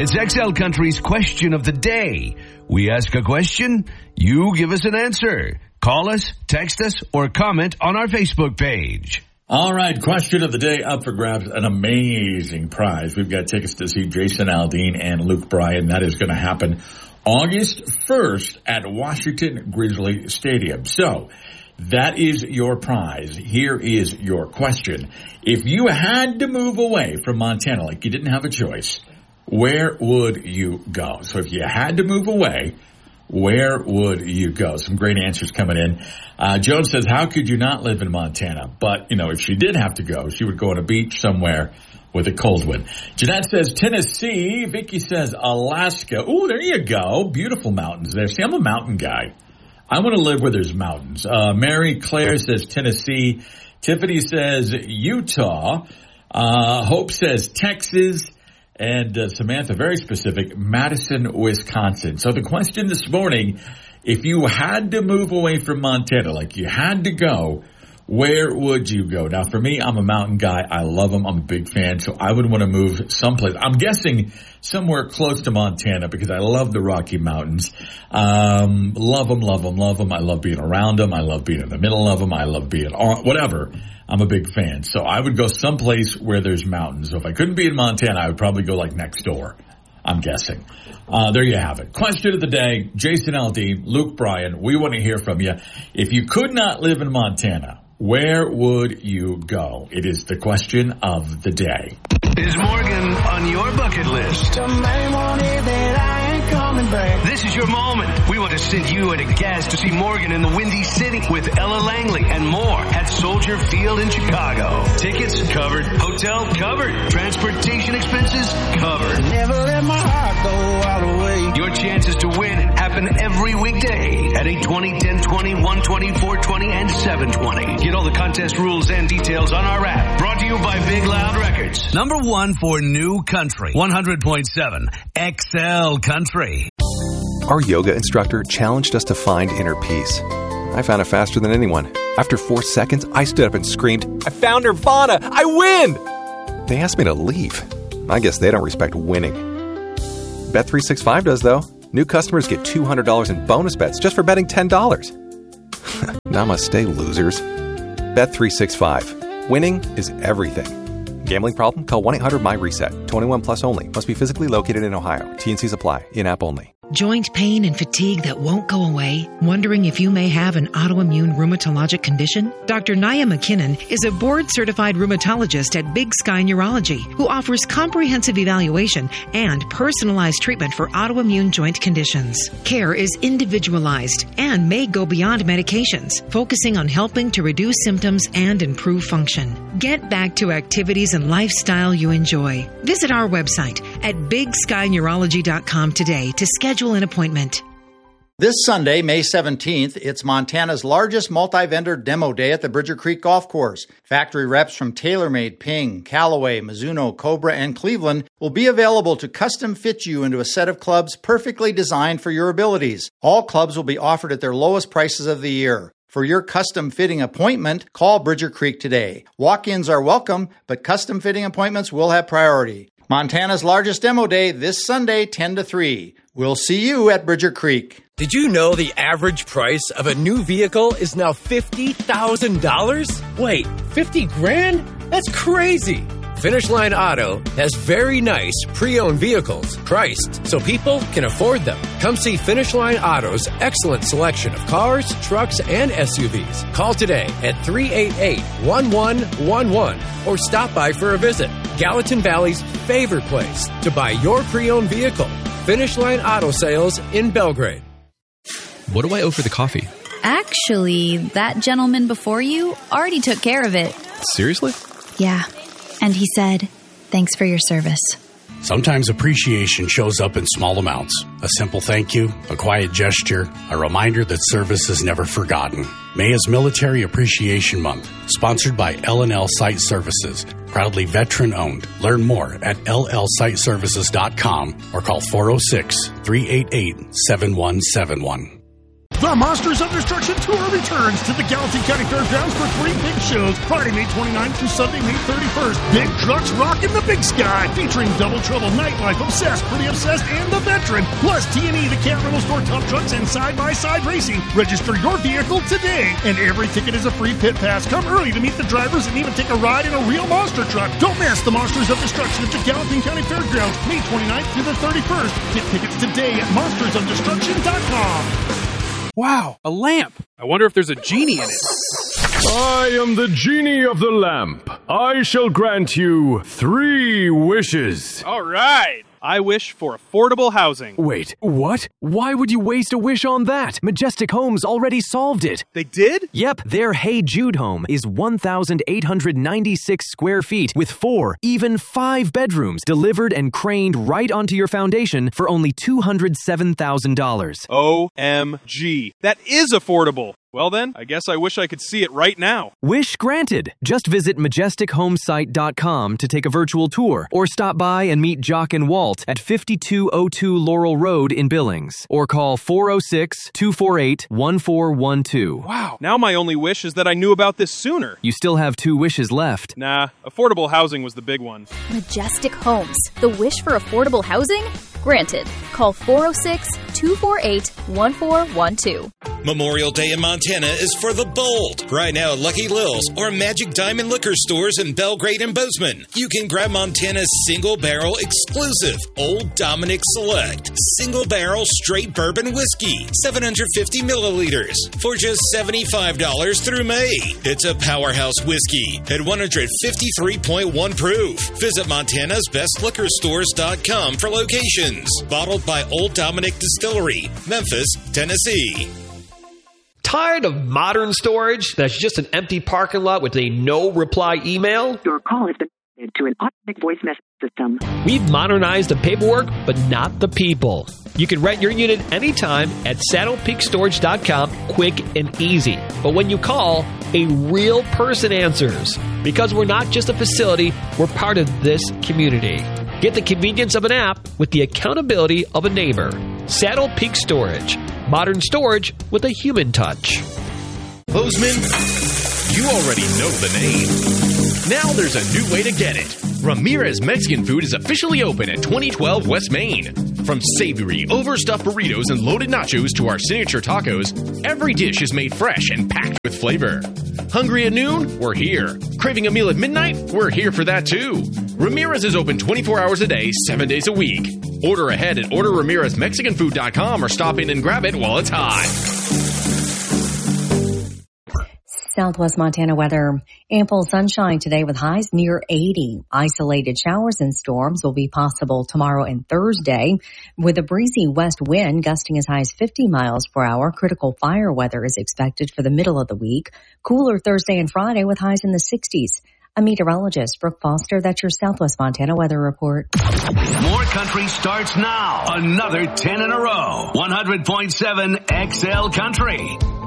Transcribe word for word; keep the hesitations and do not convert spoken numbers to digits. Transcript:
It's X L Country's Question of the Day. We ask a question, you give us an answer. Call us, text us, or comment on our Facebook page. All right, question of the day up for grabs. An amazing prize. We've got tickets to see Jason Aldean and Luke Bryan. That is going to happen August first at Washington Grizzly Stadium. So that is your prize. Here is your question. If you had to move away from Montana, like you didn't have a choice, where would you go? So if you had to move away, where would you go? Some great answers coming in. Uh, Joan says, how could you not live in Montana? But, you know, if she did have to go, she would go on a beach somewhere with a cold wind. Jeanette says Tennessee. Vicky says Alaska. Ooh, there you go. Beautiful mountains there. See, I'm a mountain guy. I want to live where there's mountains. Uh, Mary Claire says Tennessee. Tiffany says Utah. Uh, Hope says Texas. And uh, Samantha, very specific, Madison, Wisconsin. So the question this morning, if you had to move away from Montana, like you had to go, where would you go? Now, for me, I'm a mountain guy. I love them. I'm a big fan. So I would want to move someplace. I'm guessing somewhere close to Montana because I love the Rocky Mountains. Um, love them, love them, love them. I love being around them. I love being in the middle of them. I love being on, whatever. I'm a big fan. So I would go someplace where there's mountains. So if I couldn't be in Montana, I would probably go like next door, I'm guessing. Uh, there you have it. Question of the day, Jason Aldean, Luke Bryan, we want to hear from you. If you could not live in Montana, where would you go? It is the question of the day. Is Morgan on your bucket list? This is your moment. We want to send you and a guest to see Morgan in the Windy City with Ella Langley and more at Soldier Field in Chicago. Tickets covered. Hotel covered. Transportation expenses covered. Never let my heart go all the way. Your chances to win happen every weekday at eight twenty, ten twenty, one twenty, four twenty, and seven twenty. Get all the contest rules and details on our app. Brought to you by Big Loud Records. Number one for new country. one hundred point seven X L Country. Our yoga instructor challenged us to find inner peace. I found it faster than anyone. After four seconds, I stood up and screamed, I found Nirvana! I win! They asked me to leave. I guess they don't respect winning. Bet three sixty-five does, though. New customers get two hundred dollars in bonus bets just for betting ten dollars. Namaste, losers. Bet three sixty-five. Winning is everything. Gambling problem? Call one eight hundred my reset. twenty-one plus only. Must be physically located in Ohio. T and Cs apply. In-app only. Joint pain and fatigue that won't go away? Wondering if you may have an autoimmune rheumatologic condition? Doctor Naya McKinnon is a board-certified rheumatologist at Big Sky Neurology who offers comprehensive evaluation and personalized treatment for autoimmune joint conditions. Care is individualized and may go beyond medications, focusing on helping to reduce symptoms and improve function. Get back to activities and lifestyle you enjoy. Visit our website at big sky neurology dot com today to schedule an appointment. This Sunday, May seventeenth, it's Montana's largest multi-vendor demo day at the Bridger Creek Golf Course. Factory reps from TaylorMade, Ping, Callaway, Mizuno, Cobra, and Cleveland will be available to custom fit you into a set of clubs perfectly designed for your abilities. All clubs will be offered at their lowest prices of the year. For your custom fitting appointment, call Bridger Creek today. Walk-ins are welcome, but custom fitting appointments will have priority. Montana's largest demo day this Sunday, ten to three. We'll see you at Bridger Creek. Did you know the average price of a new vehicle is now fifty thousand dollars? Wait, fifty grand? That's crazy. Finish Line Auto has very nice pre-owned vehicles priced so people can afford them. Come see Finish Line Auto's excellent selection of cars, trucks, and S U Vs. Call today at three eight eight, one one one one or stop by for a visit. Gallatin Valley's favorite place to buy your pre-owned vehicle. Finish Line Auto Sales in Belgrade. What do I owe for the coffee? Actually, that gentleman before you already took care of it. Seriously? Yeah. And he said, thanks for your service. Sometimes appreciation shows up in small amounts. A simple thank you, a quiet gesture, a reminder that service is never forgotten. May is Military Appreciation Month, sponsored by L and L Site Services, proudly veteran-owned. Learn more at L L site services dot com or call four oh six, three eight eight, seven one seven one. The Monsters of Destruction Tour returns to the Gallatin County Fairgrounds for three big shows, Friday, May twenty-ninth through Sunday, May thirty-first. Big trucks rockin' the big sky, featuring Double Trouble, Nightlife, Obsessed, Pretty Obsessed, and The Veteran, plus T and E, the Cat Rental Store Tough Trucks, and Side-by-Side Racing. Register your vehicle today, and every ticket is a free pit pass. Come early to meet the drivers and even take a ride in a real monster truck. Don't miss the Monsters of Destruction at the Gallatin County Fairgrounds, May twenty-ninth through the thirty-first. Get tickets today at monsters of destruction dot com. Wow, a lamp. I wonder if there's a genie in it. I am the genie of the lamp. I shall grant you three wishes. All right. I wish for affordable housing. Wait, what? Why would you waste a wish on that? Majestic Homes already solved it. They did? Yep, their Hey Jude home is one thousand eight hundred ninety-six square feet with four, even five bedrooms delivered and craned right onto your foundation for only two hundred seven thousand dollars. O M G. That is affordable. Well then, I guess I wish I could see it right now. Wish granted. Just visit majestic homesite dot com to take a virtual tour or stop by and meet Jock and Walt at fifty-two oh two Laurel Road in Billings or call four oh six, two four eight, one four one two. Wow. Now my only wish is that I knew about this sooner. You still have two wishes left. Nah, affordable housing was the big one. Majestic Homes. The wish for affordable housing? Granted. Call four oh six, two four eight, one four one two. Memorial Day in Montana is for the bold. Right now at Lucky Lil's or Magic Diamond Liquor Stores in Belgrade and Bozeman, you can grab Montana's single barrel exclusive Old Dominick Select single barrel straight bourbon whiskey, seven hundred fifty milliliters for just seventy-five dollars through May. It's a powerhouse whiskey at one hundred fifty-three point one proof. Visit Montana's Best Liquor Stores dot com for locations. Bottled by Old Dominick Distillery, Memphis, Tennessee. Tired of modern storage that's just an empty parking lot with a no-reply email? Your call has been forwarded to an automatic voice message system. We've modernized the paperwork, but not the people. You can rent your unit anytime at saddle peak storage dot com, quick and easy. But when you call, a real person answers. Because we're not just a facility, we're part of this community. Get the convenience of an app with the accountability of a neighbor. Saddle Peak Storage. Modern storage with a human touch. Bozeman, you already know the name. Now there's a new way to get it. Ramirez Mexican Food is officially open at twenty twelve West Main. From savory, overstuffed burritos and loaded nachos to our signature tacos, every dish is made fresh and packed with flavor. Hungry at noon? We're here. Craving a meal at midnight? We're here for that too. Ramirez is open twenty-four hours a day, seven days a week. Order ahead at order ramirez mexican food dot com or stop in and grab it while it's hot. Southwest Montana weather. Ample sunshine today with highs near eighty. Isolated showers and storms will be possible tomorrow and Thursday with a breezy west wind gusting as high as fifty miles per hour. Critical fire weather is expected for the middle of the week. Cooler Thursday and Friday with highs in the sixties. A meteorologist, Brooke Foster, that's your Southwest Montana weather report. More country starts now. Another ten in a row. one hundred point seven X L Country.